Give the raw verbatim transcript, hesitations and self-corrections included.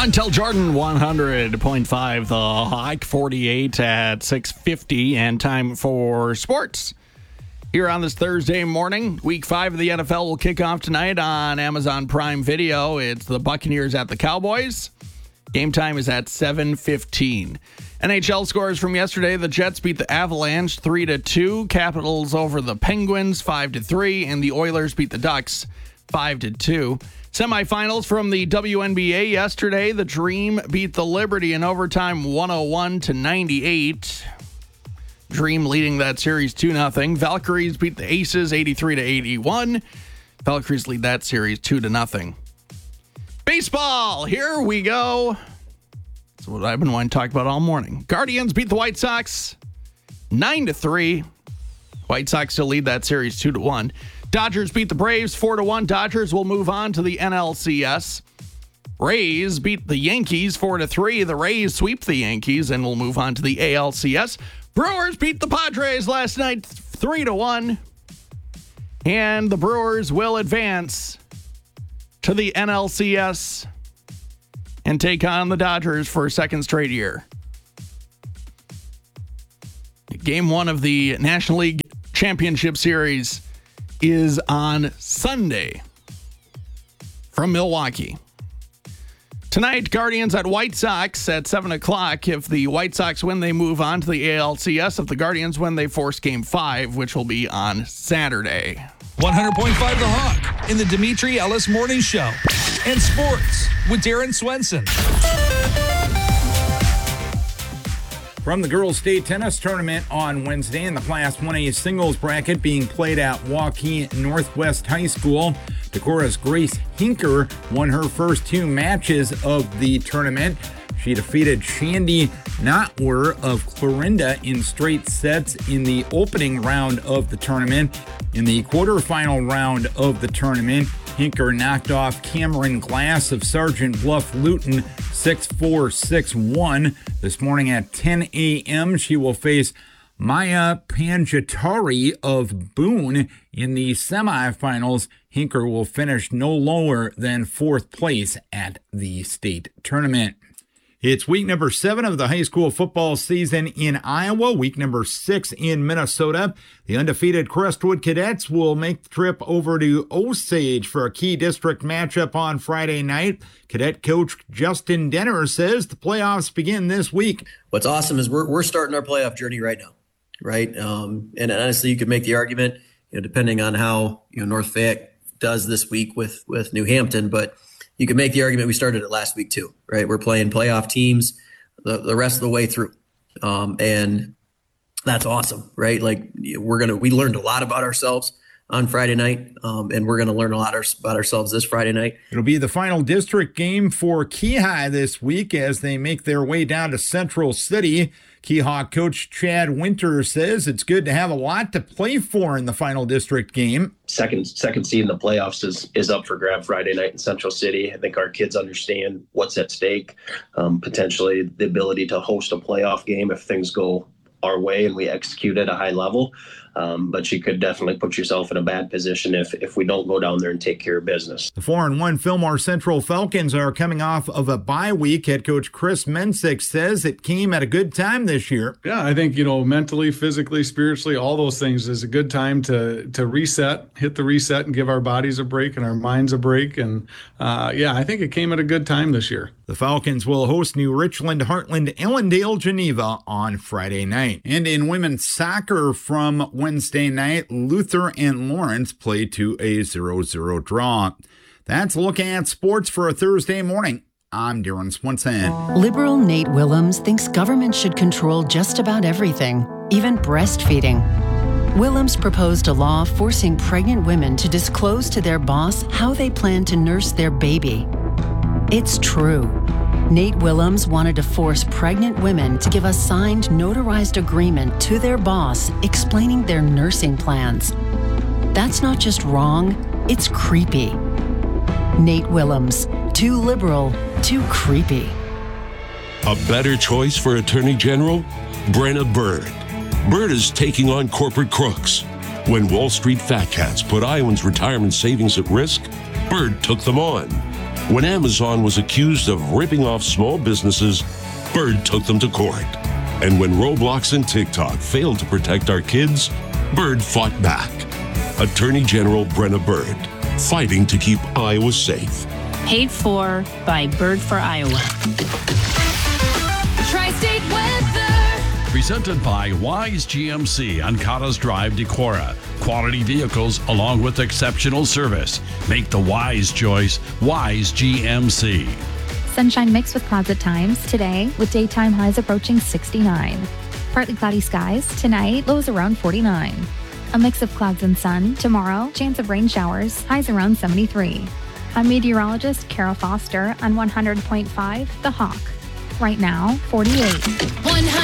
Until Jordan one hundred point five, the Hike forty-eight at six fifty, and time for sports. Here on this Thursday morning, week five of the N F L will kick off tonight on Amazon Prime Video. It's the Buccaneers at the Cowboys. Game time is at seven fifteen. N H L scores from yesterday. The Jets beat the Avalanche three to two. Capitals over the Penguins five to three. And the Oilers beat the Ducks five to two. Semifinals from the W N B A yesterday. The Dream beat the Liberty in overtime one oh one to ninety-eight. Dream leading that series two nothing. Valkyries beat the Aces eighty-three to eighty-one. Valkyries lead that series two to nothing. Baseball, here we go. That's what I've been wanting to talk about all morning. Guardians beat the White Sox nine to three. White Sox still lead that series two to one. Dodgers beat the Braves four to one. Dodgers will move on to the N L C S. Rays beat the Yankees four to three. The Rays sweep the Yankees and will move on to the A L C S. Brewers beat the Padres last night three to one. And the Brewers will advance to the N L C S and take on the Dodgers for a second straight year. Game one of the National League Championship Series is on Sunday from Milwaukee. Tonight, Guardians at White Sox at seven o'clock. If the White Sox win, they move on to the A L C S. If the Guardians win, they force Game five, which will be on Saturday. one hundred point five The Hawk in the Dimitri Ellis Morning Show. And sports with Darren Swenson. From the girls' state tennis tournament on Wednesday in the Class one A singles bracket being played at Waukee Northwest High School, Decorah's Grace Hinker won her first two matches of the tournament. She defeated Shandy Notwer of Clarinda in straight sets in the opening round of the tournament. In the quarterfinal round of the tournament, Hinker knocked off Cameron Glass of Sergeant Bluff Luton six four, six one. This morning at ten a.m., she will face Maya Panjatari of Boone in the semifinals. Hinker will finish no lower than fourth place at the state tournament. It's week number seven of the high school football season in Iowa, week number six in Minnesota. The undefeated Crestwood Cadets will make the trip over to Osage for a key district matchup on Friday night. Cadet coach Justin Denner says the playoffs begin this week. What's awesome is we're we're starting our playoff journey right now, right? Um, and honestly, you could make the argument, you know, depending on how you know North Fayette does this week with with New Hampton, but you can make the argument we started it last week too, right? We're playing playoff teams the, the rest of the way through. Um, and that's awesome, right? Like we're going to, we learned a lot about ourselves on Friday night, um, and we're going to learn a lot about ourselves this Friday night. It'll be the final district game for Keyhigh this week as they make their way down to Central City. Keyhawk coach Chad Winter says it's good to have a lot to play for in the final district game. Second second seed in the playoffs is is up for grab Friday night in Central City. I think our kids understand what's at stake, um, potentially the ability to host a playoff game if things go our way and we execute at a high level. Um, but you could definitely put yourself in a bad position if if we don't go down there and take care of business. The four and one Fillmore Central Falcons are coming off of a bye week. Head coach Chris Mensick says it came at a good time this year. Yeah, I think, you know, mentally, physically, spiritually, all those things is a good time to to reset, hit the reset and give our bodies a break and our minds a break. And uh, yeah, I think it came at a good time this year. The Falcons will host New Richland, Heartland, Ellendale, Geneva on Friday night. And in women's soccer from Wednesday night, Luther and Lawrence played to a zero zero draw. That's a look at sports for a Thursday morning. I'm Darren Swenson. Liberal Nate Willems thinks government should control just about everything, even breastfeeding. Willems proposed a law forcing pregnant women to disclose to their boss how they plan to nurse their baby. It's true. Nate Willems wanted to force pregnant women to give a signed, notarized agreement to their boss explaining their nursing plans. That's not just wrong, it's creepy. Nate Willems, too liberal, too creepy. A better choice for Attorney General? Brenna Bird. Bird is taking on corporate crooks. When Wall Street fat cats put Iowans' retirement savings at risk, Bird took them on. When Amazon was accused of ripping off small businesses, Bird took them to court. And when Roblox and TikTok failed to protect our kids, Bird fought back. Attorney General Brenna Bird, fighting to keep Iowa safe. Paid for by Bird for Iowa. Tri-State weather. Presented by Wise G M C on Cottas Drive, Decorah. Quality vehicles along with exceptional service. Make the wise choice, Wise G M C. Sunshine mixed with clouds at times today, with daytime highs approaching sixty-nine. Partly cloudy skies tonight, lows around forty-nine. A mix of clouds and sun tomorrow, chance of rain showers, highs around seventy-three. I'm meteorologist Kara Foster on one hundred point five The Hawk. Right now, forty-eight.